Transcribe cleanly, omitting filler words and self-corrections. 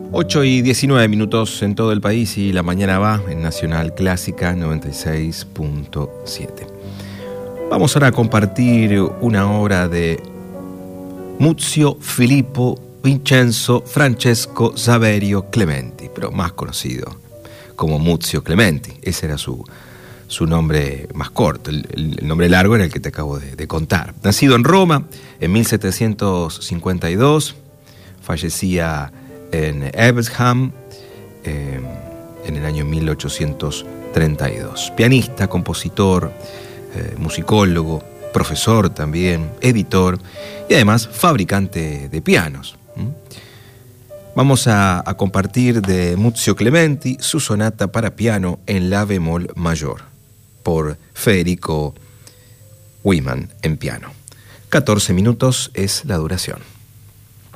8:19 en todo el país y la mañana va en Nacional Clásica 96.7. Vamos ahora a compartir una obra de Muzio Filippo Vincenzo Francesco Saverio Clementi, pero más conocido como Muzio Clementi. Ese era su nombre más corto. El nombre largo era el que te acabo de contar. Nacido en Roma en 1752, fallecía en Evesham en el año 1832. Pianista, compositor, musicólogo, profesor también, editor y además fabricante de pianos. Vamos a compartir de Muzio Clementi su sonata para piano en la bemol mayor por Federico Wyman en piano. 14 minutos es la duración.